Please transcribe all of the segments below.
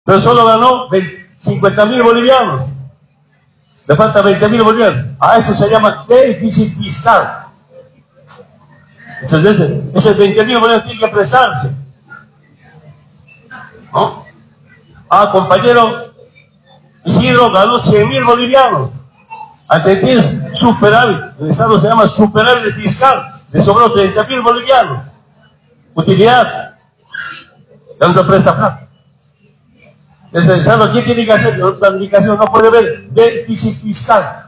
pero solo ganó 50.000 bolivianos. Le falta 20.000 bolivianos. A eso se llama déficit fiscal. Entonces, esos 20.000 bolivianos tienen que apresarse, ¿no? Compañero Isidro ganó 100.000 bolivianos. Ante tiene superávit, en el Estado se llama superávit fiscal, le sobró 30.000 bolivianos. Utilidad, ya no se presta plata. El Estado, ¿qué tiene que hacer? La planificación no puede haber déficit fiscal.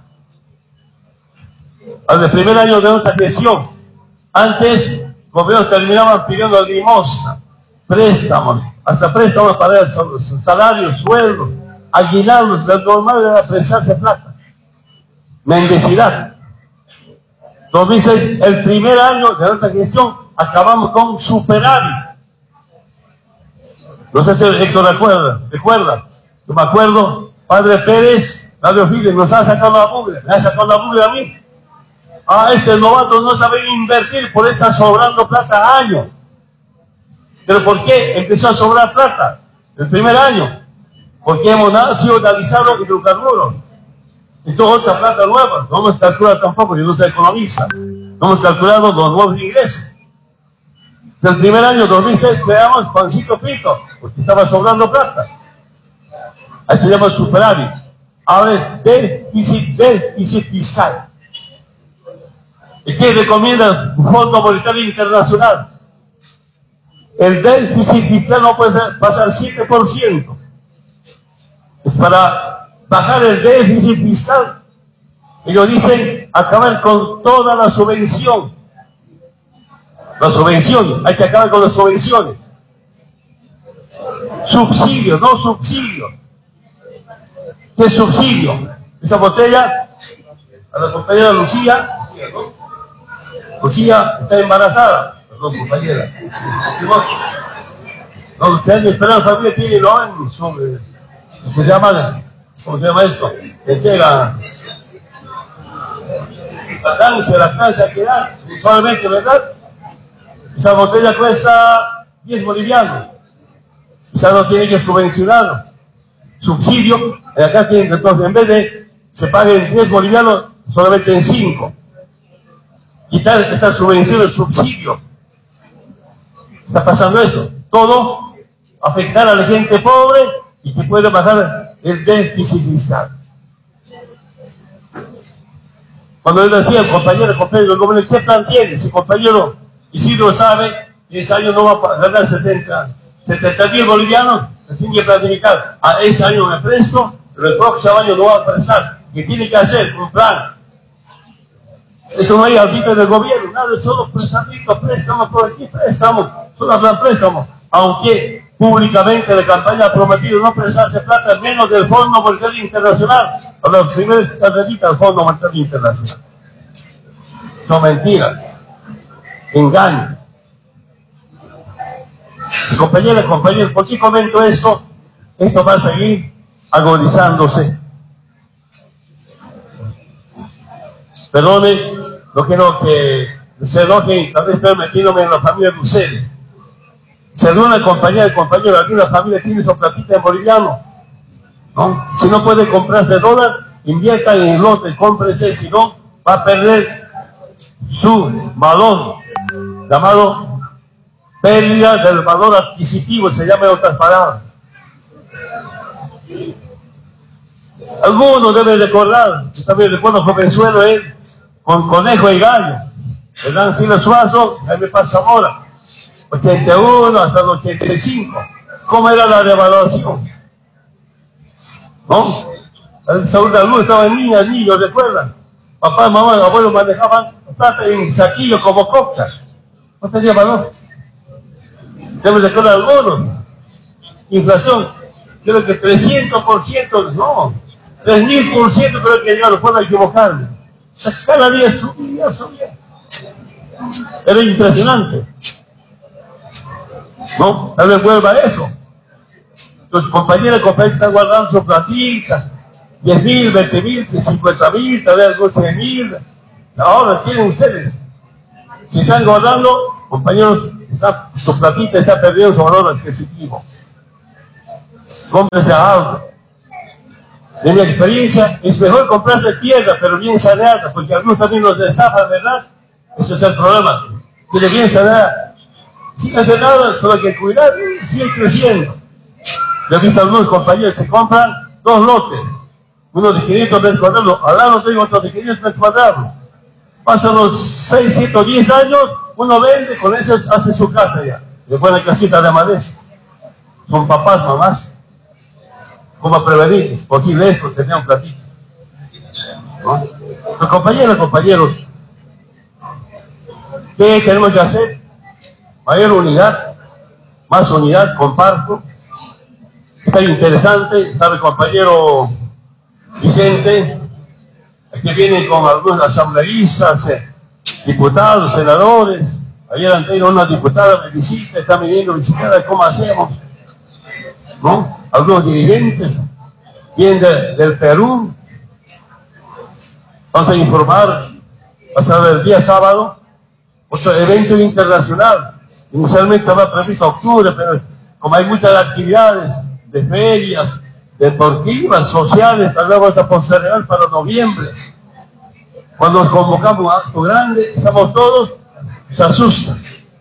Al primer año de nuestra gestión, antes, los gobiernos terminaban pidiendo limosna, préstamos, hasta préstamos para sus salarios, sueldos, aguinaldos. Lo normal era prestarse plata. Mendicidad. 2006, el primer año de nuestra gestión, acabamos con superávit. No sé si Héctor recuerda. Yo me acuerdo, padre Pérez, Radio Fide, nos ha sacado la mugre, me ha sacado la mugre a mí. Este novato no sabe invertir, por eso está sobrando plata a año. ¿Pero por qué empezó a sobrar plata el primer año? Porque hemos sido analizados hidrocarburos. Esto es otra plata nueva. No hemos calculado tampoco, yo no soy economista. No hemos calculado los nuevos ingresos. El primer año, 2006, creamos Juancito Pito, porque estaba sobrando plata. Ahí se llama superávit. Ahora es déficit fiscal. ¿Y qué recomienda el Fondo Monetario Internacional? El déficit fiscal no puede pasar 7%. Es para bajar el déficit fiscal. Ellos dicen acabar con toda la subvención. Las subvenciones, hay que acabar con las subvenciones. Subsidio, no subsidio. ¿Qué es subsidio? Esa botella, a la compañera Lucía, ¿no? Lucía está embarazada. Perdón, compañera. No, si hay esperanza, familia tiene lo años sobre. ¿Cómo se llama eso? La cáncer que da, usualmente, ¿verdad? Esa botella cuesta 10 bolivianos. Quizá no tiene que subvencionar. Subsidio, acá tienen que, entonces, en vez de se paguen 10 bolivianos, solamente en 5. Quitar esta subvención, el subsidio. Está pasando eso. Todo afectar a la gente pobre y que puede bajar el déficit fiscal. Cuando yo decía, compañero, ¿qué plan tiene? Si compañero Isidro sabe que ese año no va a ganar 70.000 bolivianos, se tiene que planificar. A ese año me presto, pero el próximo año no va a prestar. ¿Qué tiene que hacer? Un plan. Eso no hay audito del gobierno, nada, solo préstamos por aquí, préstamos, solo hablan préstamos. Aunque públicamente la campaña ha prometido no prestarse plata menos del Fondo Monetario Internacional, a los primeros carreritas del Fondo Monetario Internacional. Son mentiras, engaños. Compañeras, ¿por qué comento esto? Esto va a seguir agudizándose. Perdone, no quiero que se enojen, tal vez estoy metiéndome en la familia de ustedes. Si alguna compañera, alguna familia tiene su platita en boliviano, ¿no? Si no puede comprarse dólar, invierta en el lote, cómprese, si no, va a perder su valor, llamado pérdida del valor adquisitivo, se llama en otras palabras. Algunos deben recordar, yo también recuerdo jovenzuelo con Conejo y Gallo, Hernán Siles Suazo, Jaime Paz Zamora, 81 hasta el 85. ¿Cómo era la devaluación? ¿No? El Saúl de la Luz estaba en niños, ¿recuerdan? Papá, mamá, abuelos manejaban plata en saquillos como cocas. No tenía valor. Deben recordar algunos. Inflación, creo que 300%, no, 3000% creo que yo puedo equivocarme. Cada día subía. Era impresionante. ¿No? Tal vez vuelva a eso. Los compañeros están guardando su platita, 10.000, 20.000, 50.000, tal vez algunos 100.000. Ahora tienen ustedes. Si están guardando, compañeros, su platita está perdiendo su valor adquisitivo. cómprese algo. De mi experiencia, es mejor comprarse tierra, pero bien saneada, porque algunos también los estafan, ¿verdad? Ese es el problema. Tiene bien saneada. Sin hacer nada, solo hay que cuidar y sigue creciendo. Yo he visto a algunos compañeros que se compran 2 lotes. Uno de 500 metros cuadrados, al lado tengo otro de 500 metros cuadrados. Pasan los 6, 7 o 10 años, uno vende, con eso hace su casa ya. Después la casita de madera. Son papás, mamás. ¿Cómo prevenir? Es posible eso, tener un platito. ¿No? Pero compañeros, ¿qué tenemos que hacer? Mayor unidad, más unidad, comparto. Está interesante, sabe compañero Vicente, aquí vienen con algunos asambleístas, diputados, senadores. Ayer han tenido una diputada de visita, están viniendo a visitar cómo hacemos, ¿no? Algunos dirigentes vienen del Perú. Vamos a informar, va a ser el día sábado, otro evento internacional. Inicialmente estaba previsto octubre, pero como hay muchas actividades de ferias, deportivas, sociales, tal vez vamos a postergar para noviembre. Cuando nos convocamos a un acto grande, estamos todos, se asustan.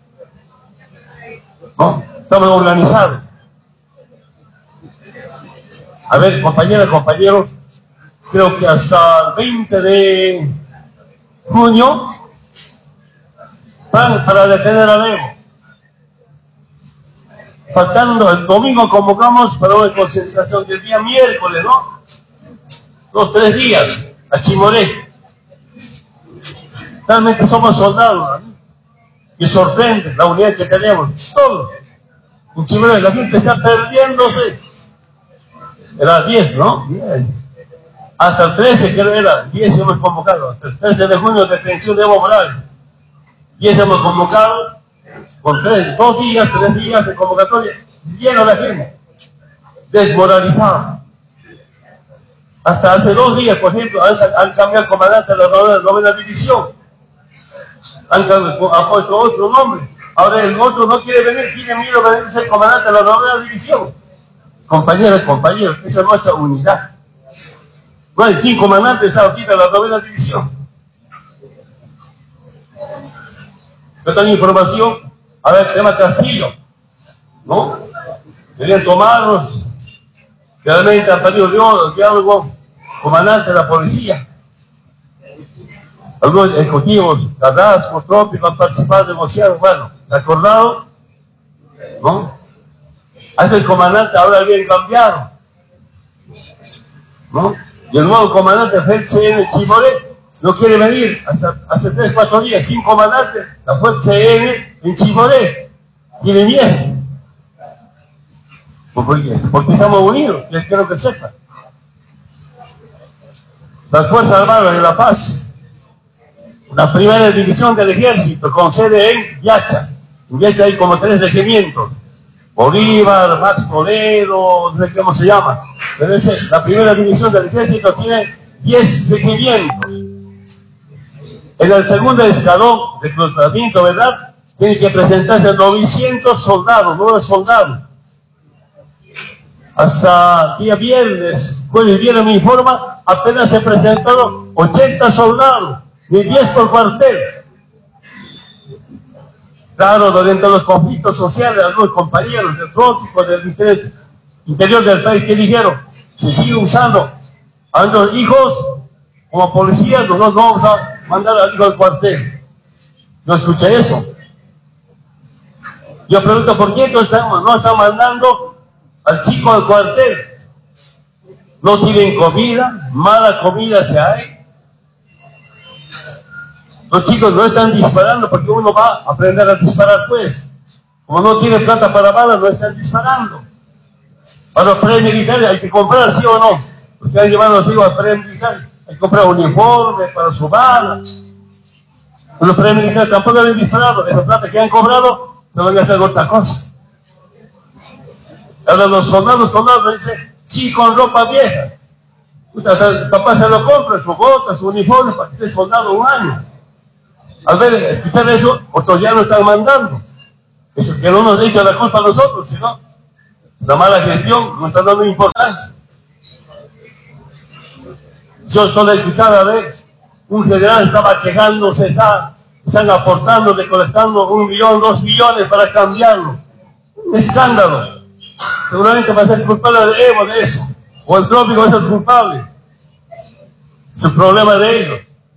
¿No? Estamos organizados. A ver, compañeras, compañeros, creo que hasta el 20 de junio van para detener a Evo. Faltando el domingo convocamos para una concentración del día miércoles, ¿no? 2, 3 días a Chimoré. Realmente somos soldados, ¿no? Y sorprende la unidad que tenemos, todos. En Chimoré la gente está perdiéndose. Era 10, ¿no? Bien. Hasta el 13, creo que era 10 hemos convocado. Hasta el 13 de junio, detención de Evo Morales. 10 hemos convocado, con 2 días, 3 días de convocatoria, lleno de gente, desmoralizado. Hasta hace 2 días, por ejemplo, han cambiado el comandante de la 9ª división. Han puesto otro nombre. Ahora el otro no quiere venir, tiene miedo de venir a ser comandante de la 9ª división. Compañeros, esa es nuestra unidad. No hay 5 comandantes ahorita de la 9ª división. Yo tengo información, a ver, el tema Castillo, ¿no? Querían tomarlos, realmente han perdido el diálogo, comandante de la policía. Algunos ejecutivos, Carrasco, Trópico, han participado, negociado, bueno, acordado, ¿no? Hace el comandante, ahora bien cambiado, ¿no? Y el nuevo comandante FELCN Chimoré no quiere venir, hasta hace 3, 4 días, sin comandante, la FELCN en Chimoré, tiene miedo. Porque estamos unidos, les quiero que sepan. Las Fuerzas Armadas de La Paz, la 1ª división del ejército, con sede en Yacha. En Yacha hay como 3 regimientos. Bolívar, Max Toledo, no sé cómo se llama. Pero la 1ª división del ejército tiene 10 regimientos. En el segundo escalón de reclutamiento, ¿verdad? Tiene que presentarse 900 soldados, 9 soldados. Hasta día viernes, jueves y viernes me informa, apenas se presentaron 80 soldados, ni 10 por cuartel. Claro, durante los conflictos sociales, algunos compañeros del trópico, del interior del país, que dijeron, se sigue usando a los hijos como policías, no vamos a mandar al hijo al cuartel. Yo escuché eso. Yo pregunto, ¿por qué no están mandando al chico al cuartel? No tienen comida, mala comida se hay. Los chicos no están disparando porque uno va a aprender a disparar, pues. Como no tiene plata para balas, no están disparando. Para los premilitares hay que comprar, ¿sí o no? Los que han llevado a los hijos al premilitar, hay que comprar uniforme para su bala. Los premilitares tampoco han disparado. Esa plata que han cobrado, se van a hacer otra cosa. Ahora los soldados dicen, sí, con ropa vieja. El papá se lo compra, su bota, su uniforme, para que esté soldado 1 año. Al ver, escuchar eso, otros ya lo están mandando. Eso que no nos echa la culpa a nosotros, sino La mala gestión no está dando importancia. Yo solo escuchaba a ver, un general estaba quejándose, están aportando, recolectando 1 millón, 2 millones para cambiarlo. Un escándalo. Seguramente va a ser culpable de Evo de eso. O el trópico va a ser culpable. Es el problema de ellos.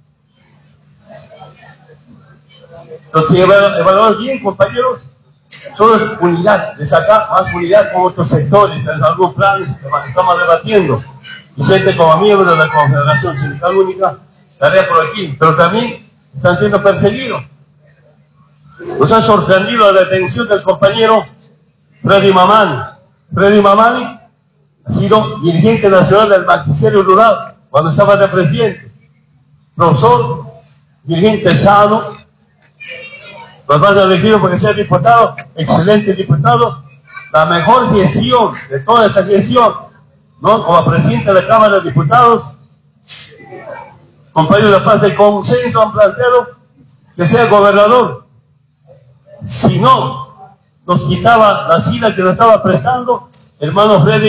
Entonces, evaluar bien, compañeros, solo es unidad, de sacar más unidad con otros sectores, en algunos planes que estamos debatiendo. Vicente, como miembro de la Confederación Sindical Única, tarea por aquí, pero también están siendo perseguidos. Nos ha sorprendido la detención del compañero Freddy Mamani. Freddy Mamani ha sido dirigente nacional del Magisterio Rural cuando estaba de presidente. Profesor, dirigente sano, nos van a elegir porque sea diputado, excelente diputado, la mejor gestión de toda esa gestión, ¿no? Como presidente de la Cámara de Diputados, compañero de la paz de consenso han planteado que sea gobernador. Si no, nos quitaba la silla que nos estaba prestando, hermano Freddy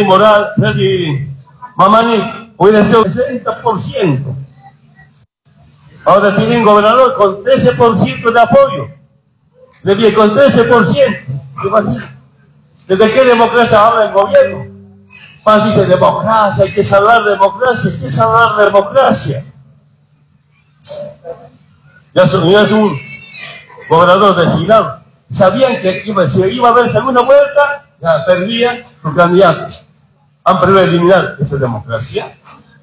Mamani, hubiera sido 60%. Ahora tienen gobernador con 13% de apoyo. Con 13%. ¿Desde qué democracia habla el gobierno? Más dice democracia, hay que salvar democracia, hay que salvar democracia. Ya es un gobernador designado. Sabían que si iba a haber segunda vuelta, ya perdía su candidato. Han perdido eliminar esa democracia.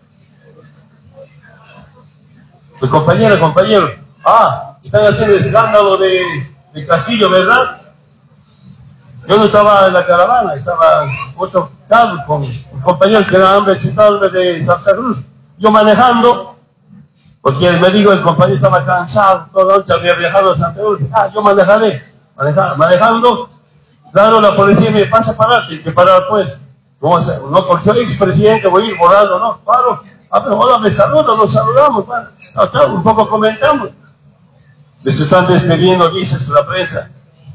Pues compañeros, están haciendo escándalo de Castillo, ¿verdad? Yo no estaba en la caravana, estaba otro carro con un compañero que era hambre de Santa Cruz. Yo manejando, porque me dijo el compañero estaba cansado, toda la noche había viajado a Santa Cruz. Yo manejando, claro, la policía me pasa para adelante, que parar pues. ¿Cómo hacer? No, porque soy expresidente, voy a ir volando, no, paro. Pero hola, me saludan, nos saludamos, un poco comentamos. Les están despidiendo, dices la prensa.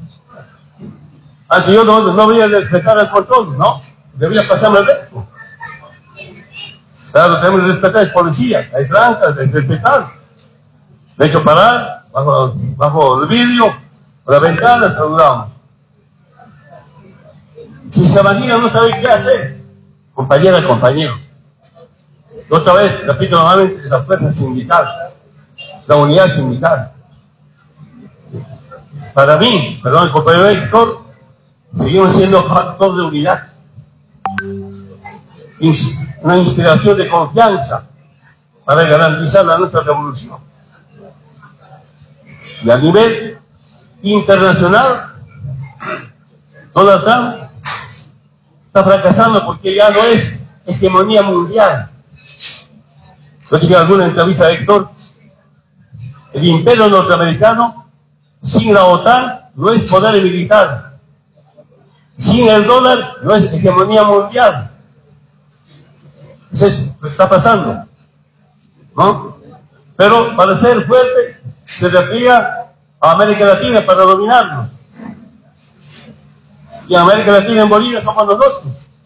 Antes yo no voy a respetar el control, no, debía pasarme el resto. Claro, tenemos que respetar a la policía, hay blancas, hay que respetar. De hecho, parar, bajo el vidrio, por la ventana, saludamos. Si Sabanina no sabe qué hacer, compañero. Y otra vez, repito nuevamente, la fuerza sindical, la unidad sindical. Para mí, perdón, el compañero Héctor, seguimos siendo factor de unidad. Una inspiración de confianza para garantizar nuestra revolución. Y a nivel internacional, Donald Trump está fracasando porque ya no es hegemonía mundial. Yo dije en alguna entrevista a Héctor, el imperio norteamericano sin la OTAN no es poder militar. Sin el dólar no es hegemonía mundial. Eso es lo que está pasando, ¿no? Pero para ser fuerte se repliega a América Latina para dominarnos. Y en América Latina, en Bolivia, somos nosotros.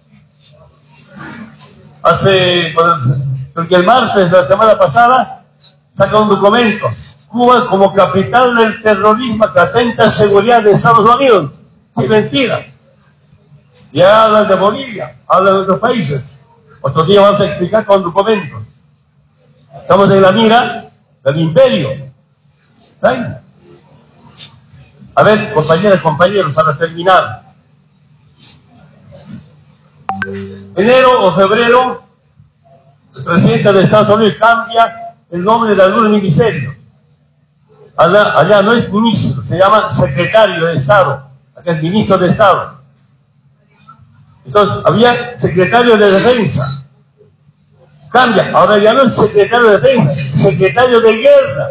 Porque el martes de la semana pasada saca un documento. Cuba como capital del terrorismo que atenta a la seguridad de Estados Unidos. ¡Qué mentira! Ya hablan de Bolivia, hablan de otros países. Otro día vamos a explicar con documentos. Estamos en la mira del imperio. ¿Sí? A ver, compañeros, para terminar. Enero o febrero, el presidente de Estados Unidos cambia el nombre de algún ministerio. Allá no es ministro, se llama secretario de Estado. Acá es ministro de Estado. Entonces, había secretario de Defensa. Cambia, ahora ya no es secretario de Defensa, secretario de Guerra.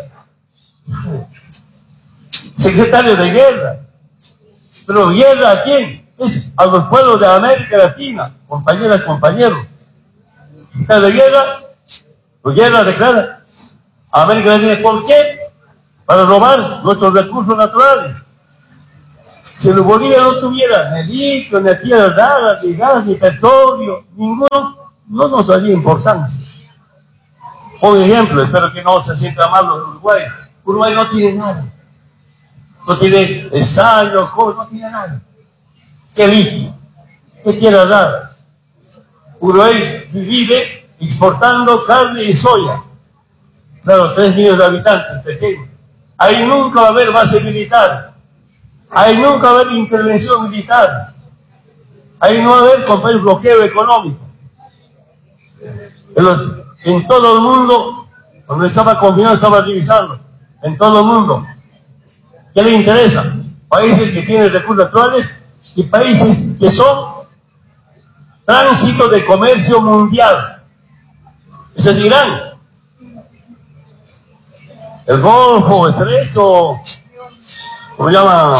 Secretario de Guerra. Pero ¿guerra a quién? Es a los pueblos de América Latina, compañeros. Secretario de Guerra, pues guerra declara a América Latina. ¿Por qué? Para robar nuestros recursos naturales. Si Bolivia no tuviera ni litio, ni tierra rara, ni gas, ni petróleo, ninguno, no nos daría importancia. Un ejemplo, espero que no se sienta mal los Uruguay. Uruguay no tiene nada. No tiene ensayo, no tiene nada. ¿Qué litio? ¿Qué tierra rara? Uruguay vive exportando carne y soya. Claro, 3 millones de habitantes, pequeños. Ahí nunca va a haber base militar. Ahí nunca va a haber intervención militar. Ahí no va a haber, compañeros, bloqueo económico. En todo el mundo, cuando estaba combinado, estaba revisando. En todo el mundo. ¿Qué le interesa? Países que tienen recursos naturales y países que son tránsito de comercio mundial. Ese es Irán. El Golfo, Estrecho, ¿cómo se llama?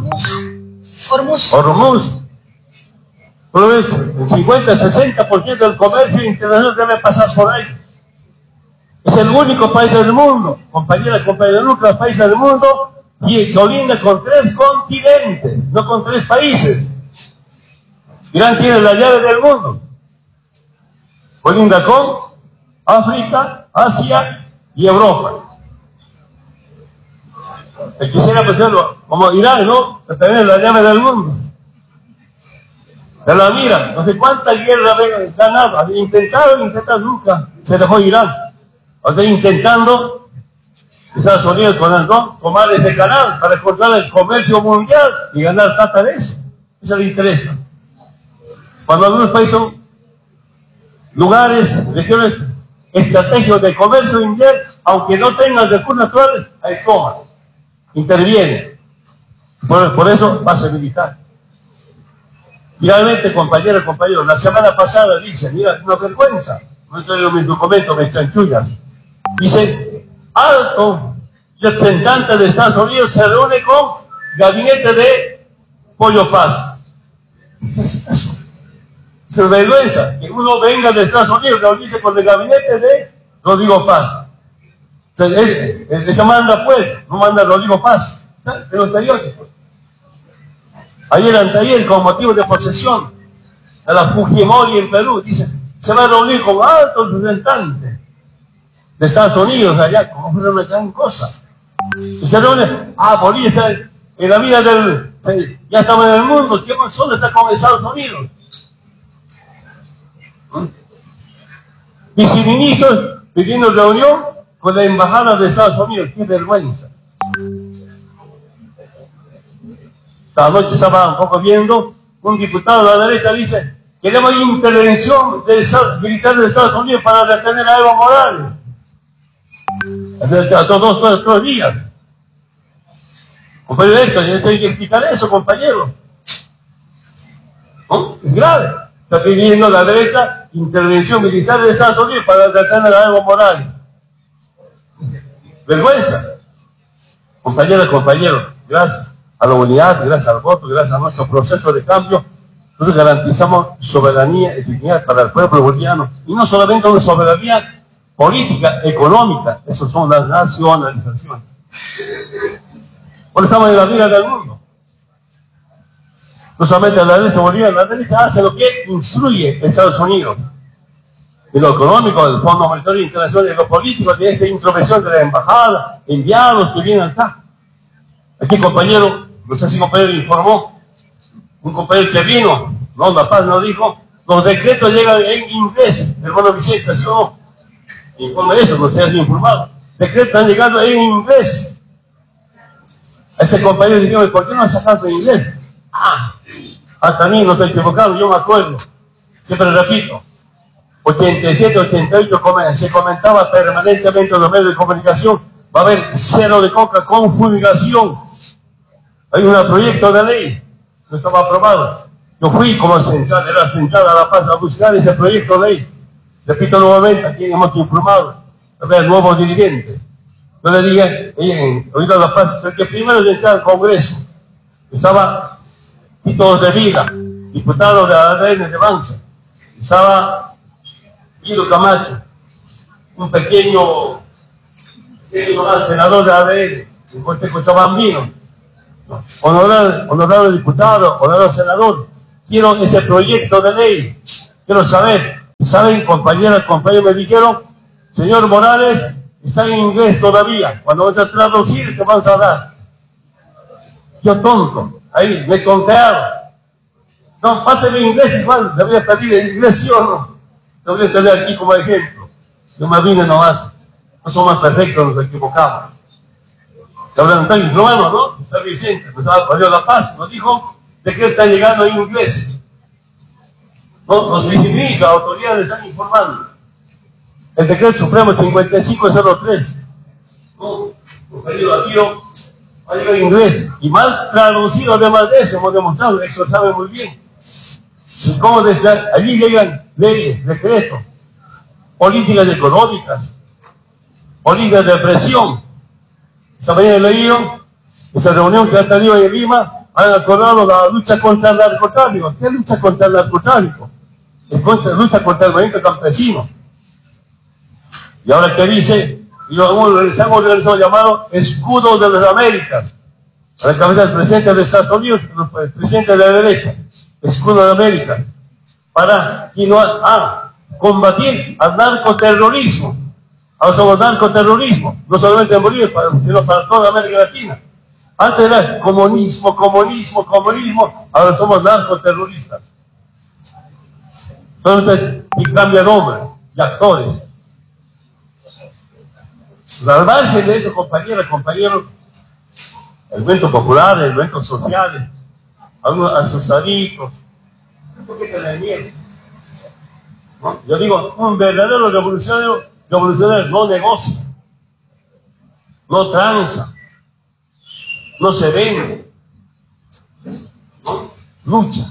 Hormuz. Pero ves, el 50-60% del comercio internacional debe pasar por ahí. Es el único país del mundo, compañeros, los países del mundo que colinda con 3 continentes, no con 3 países. Irán tiene la llave del mundo. Colinda con África, Asia y Europa. Quisiera pensarlo como Irán, ¿no? Que tener la llave del mundo. Pero mira, no sé cuántas guerras han ganado. Intentaron, nunca se dejó Irán. O sea, intentando Estados Unidos tomar ese canal para controlar el comercio mundial y ganar plata de eso. Eso le interesa. Cuando algunos países son lugares, regiones estratégicos de comercio mundial, aunque no tengan recursos naturales, ahí toman, intervienen. Por eso base militar. Finalmente, compañeros, la semana pasada dice, mira, una vergüenza, no traigo mis documentos, mis chanchullas. Dice, alto representante de Estados Unidos se reúne con gabinete de Pollo Paz. Es vergüenza que uno venga de Estados Unidos, reunirse con el gabinete de Rodrigo Paz. Se manda pues, no manda Rodrigo Paz, de los periódicos. Anteayer, con motivo de posesión de la Fujimori en Perú, dice, se va a reunir con altos representantes de Estados Unidos allá, como fuera una gran cosa. Y se reúne, Bolivia está en la vida ya estamos en el mundo, ¿qué solo está con Estados Unidos? Viceministros pidiendo reunión con la embajada de Estados Unidos, qué vergüenza. Esta noche estaba un poco viendo, un diputado de la derecha dice, queremos intervención militar de Estados Unidos para detener a Evo Morales. Hace 2 días. Compañero Héctor, yo tengo que explicar eso, compañero. ¿No? Es grave. Está pidiendo la derecha intervención militar de Estados Unidos para detener a Evo Morales. Vergüenza. Compañeros, gracias a la unidad, gracias al voto, gracias a nuestro proceso de cambio, nosotros garantizamos soberanía y dignidad para el pueblo boliviano. Y no solamente una soberanía política, económica, eso son las nacionalizaciones. Por eso estamos en la vida del mundo. No solamente la derecha boliviana, la derecha hace lo que instruye Estados Unidos. En lo económico, del Fondo Monetario Internacional, en lo político, de esta intromisión de la embajada, enviados que vienen acá. Aquí, compañero, no sé si compañero informó, un compañero que vino, no, La Paz nos dijo, los decretos llegan en inglés, hermano Vicente, ¿sí o no? Informe eso, no seas informado. Decretos están llegando en inglés. A ese compañero le dijo, ¿por qué no has sacado en inglés? Hasta a mí no se ha equivocado, yo me acuerdo. Siempre repito, 87, 88 se comentaba permanentemente en los medios de comunicación, va a haber cero de coca con fumigación. Hay un proyecto de ley, no estaba aprobado. Yo fui como era sentada a La Paz a buscar ese proyecto de ley. Repito nuevamente, aquí hemos informado, a ver, nuevos dirigentes. Yo le dije, ahorita La Paz, el que primero de entrar al Congreso, estaba Tito de Vida, diputado de ADN de Banza, estaba Guido Camacho, un pequeño senador de ADN, un coche Bambino, Honorable diputado, honorable senador, quiero ese proyecto de ley, quiero saber. ¿Saben, compañeras, compañeros? Me dijeron, señor Morales, está en inglés todavía, cuando vas a traducir te vamos a dar. Yo tonto, ahí me tontearon. No, pásame en inglés igual, le voy a pedir en inglés, ¿sí o no? Te voy a tener aquí como ejemplo. Yo me vine nomás, no somos perfectos, nos equivocamos. Te hablan tan romano, ¿no? Está Vicente, nos valió la paz, nos dijo de que están llegando en inglés. ¿No? Los visibiliza, autoridades están informando. El decreto supremo 5503. ¿No? Compañero vacío, va a llegar en inglés. Y mal traducido, además de eso, hemos demostrado, eso lo sabe muy bien. ¿Y cómo decía? Allí llegan leyes, decretos, políticas económicas, políticas de presión. Esta mañana he leído, esa reunión que ha tenido en Lima, han acordado la lucha contra el narcotráfico. ¿Qué lucha contra el narcotráfico? Es lucha contra el movimiento campesino. Y ahora que dice, y se han organizado llamado Escudo de las Américas, a la cabeza del presidente de Estados Unidos, el presidente de la derecha, Escudo de América, para combatir al narcoterrorismo. Ahora somos narcoterrorismo, no solamente en Bolivia, sino para toda América Latina. Antes era comunismo, ahora somos narcoterroristas. Entonces, y cambia el nombre, y actores. Al margen de eso, compañeros, el movimiento popular, el movimiento social, algunos asustaditos, ¿por qué tener miedo? ¿No? Yo digo, un verdadero revolucionario no negocia, no tranza, no se vende, ¿no? Lucha,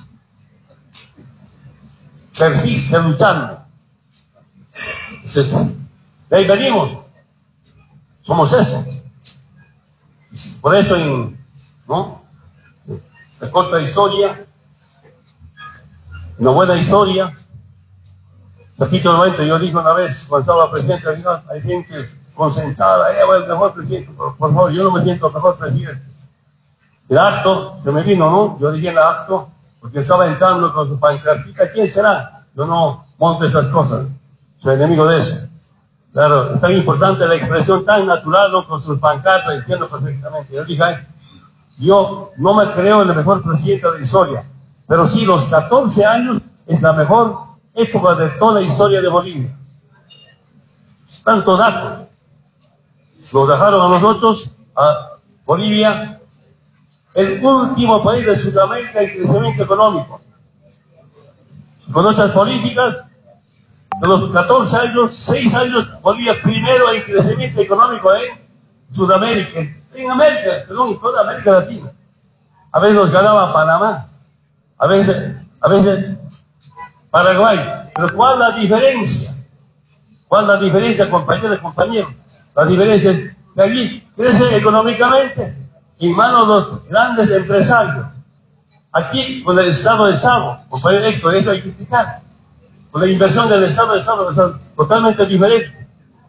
persiste luchando. Es eso. De ahí venimos, somos eso. Por eso, ¿no? La corta historia, una buena historia. Capítulo 90, yo dije una vez, cuando estaba presidente, hay gente concentrada, el mejor presidente, por favor, yo no me siento el mejor presidente. El acto, se me vino, ¿no? Yo dije el acto, porque estaba entrando con su pancartita, ¿quién será? Yo no monto esas cosas, soy enemigo de eso. Claro, es tan importante la expresión tan natural, ¿no? Con sus pancartas, entiendo perfectamente. Yo dije, yo no me creo el mejor presidente de la historia, pero sí, los 14 años es la mejor época de toda la historia de Bolivia. Tanto datos. Nos dejaron a nosotros, a Bolivia, el último país de Sudamérica en crecimiento económico. Con nuestras políticas, de los 14 años, 6 años, Bolivia primero en crecimiento económico en Sudamérica, en América, perdón, toda América Latina. A veces nos ganaba Panamá, a veces Paraguay. Pero ¿cuál es la diferencia? ¿Cuál es la diferencia, compañeros y compañeros? La diferencia es que allí crece económicamente en manos de los grandes empresarios. Aquí, con el Estado de Estado, compañero Héctor, eso hay que criticar. Con la inversión del Estado es totalmente diferente.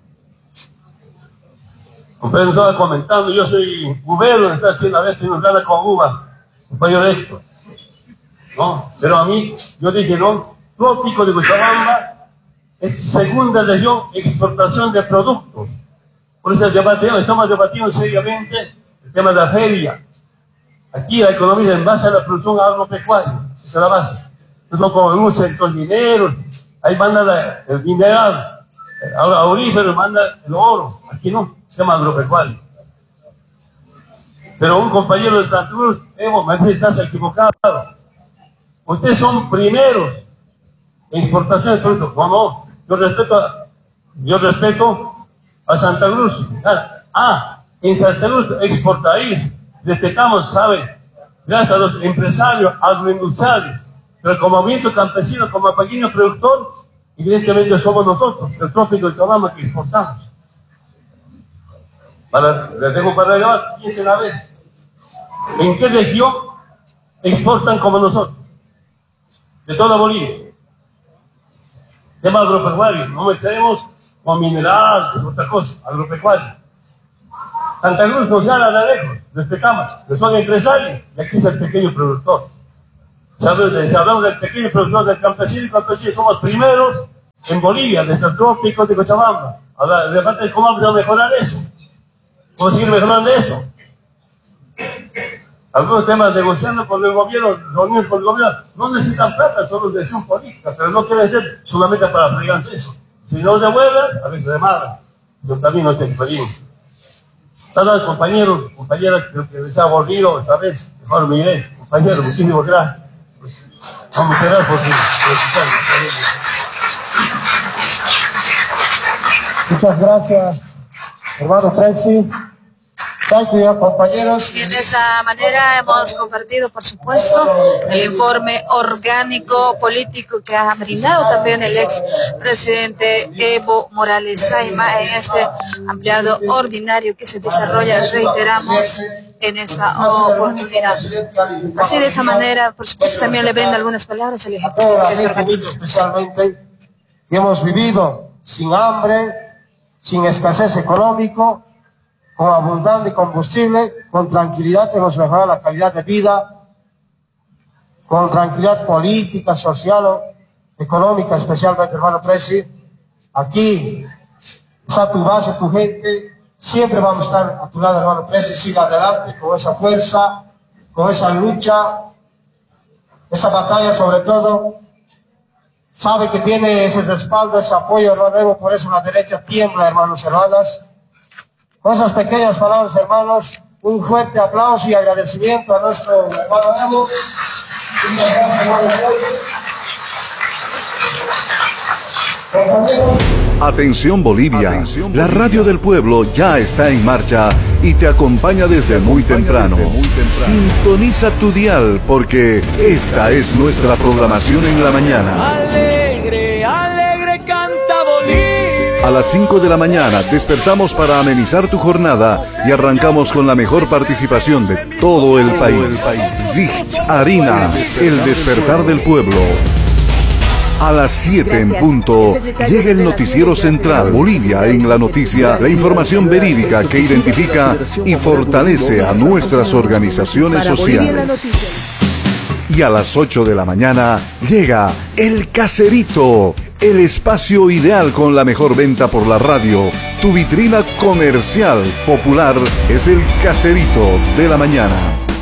Compañero estaba comentando, yo soy ubero, está haciendo a ver si nos gana con uva, compañero Héctor. ¿No? Pero a mí, yo dije, no, Trópico de Cochabamba es segunda región exportación de productos. Por eso estamos debatiendo seriamente el tema de la feria. Aquí la economía en base a la producción agropecuaria, esa es la base. No como en un sector minero, ahí manda el mineral, aurífero manda el oro, aquí no, tema agropecuario. Pero un compañero de Santa Cruz, me dice, estás equivocado. Ustedes son primeros en exportación de productos. No, yo respeto a Santa Cruz. En Santa Cruz exportáis, respetamos, ¿sabe? Gracias a los empresarios agroindustriales, pero como movimiento campesino, como pequeño productor, evidentemente somos nosotros, el Trópico de Cochabamba, que exportamos. Les dejo para acabar, piensen a ver, ¿en qué región exportan como nosotros? De toda Bolivia. Tema agropecuario, no meteremos con mineral, es otra cosa, agropecuario. Santa Cruz nos gana de lejos, respetamos, que son empresarios, y aquí es el pequeño productor. Si hablamos del pequeño productor, del campesino y campesino, somos primeros en Bolivia, desde el trópico de Cochabamba. Ahora, de repente, ¿cómo vamos a mejorar eso? ¿Cómo seguir mejorando eso? Algunos temas negociando con el gobierno, reunión con el gobierno, no necesitan plata, solo decisión política, pero no quiere ser solamente para fregarse eso. Si no devuelven, a veces demandan. Yo también no tengo experiencia. Todos los compañeros, compañeras, creo que les ha aburrido esta vez, mejor me iré. Compañeros, muchísimas gracias. Vamos a cerrar por su Muchas gracias, hermano Presi. Compañeros. Bien, de esa manera hemos compartido, por supuesto, el informe orgánico político que ha brindado también el ex presidente Evo Morales Saima en este ampliado ordinario que se desarrolla, reiteramos, en esta oportunidad. Así, de esa manera, por supuesto, también le brinda algunas palabras al ejecutivo de este organismo. Especialmente, que hemos vivido sin hambre, sin escasez económico, con abundante combustible, con tranquilidad hemos mejorado la calidad de vida, con tranquilidad política, social, económica, especialmente, hermano Presi. Aquí está tu base, tu gente, siempre vamos a estar a tu lado, hermano Presi. Siga adelante con esa fuerza, con esa lucha, esa batalla sobre todo. Sabe que tiene ese respaldo, ese apoyo, hermano Evo, por eso la derecha tiembla, hermanos y hermanas. Con esas pequeñas palabras, hermanos, un fuerte aplauso y agradecimiento a nuestro hermano Evo. Atención Bolivia, la radio del pueblo ya está en marcha y te acompaña desde muy temprano. Sintoniza tu dial porque esta es nuestra programación en la mañana. Alegre, alegre canta Bolivia. A las 5 de la mañana despertamos para amenizar tu jornada y arrancamos con la mejor participación de todo el país. Zich Harina, el despertar del pueblo. A las 7 en punto, llega el noticiero central Bolivia en la noticia, la información verídica que identifica y fortalece a nuestras organizaciones sociales. Y a las 8 de la mañana llega El Caserito, el espacio ideal con la mejor venta por la radio. Tu vitrina comercial popular es El Caserito de la mañana.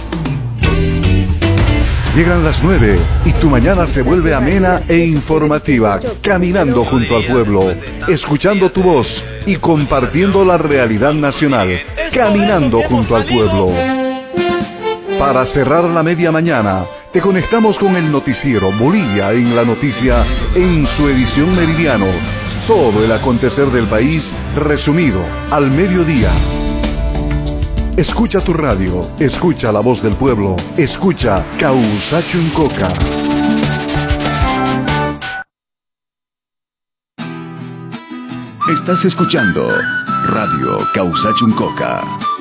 Llegan las 9 y tu mañana se vuelve amena e informativa, caminando junto al pueblo, escuchando tu voz y compartiendo la realidad nacional, caminando junto al pueblo. Para cerrar la media mañana, te conectamos con el noticiero Bolivia en la noticia en su edición meridiano. Todo el acontecer del país resumido al mediodía. Escucha tu radio, escucha la voz del pueblo, escucha Causachuncoca. Estás escuchando Radio Causachuncoca.